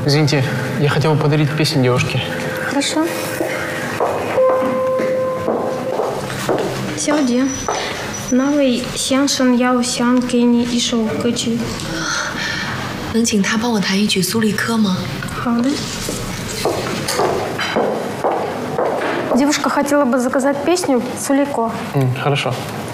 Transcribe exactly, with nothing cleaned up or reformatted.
Извините, я хотел бы подарить песню девушке. Хорошо. 小姐，那位先生要想给你一首歌曲， 能请他帮我弹一曲苏里科吗？ 好的。Девушка хотела бы заказать песню «Сулико». Mm, хорошо.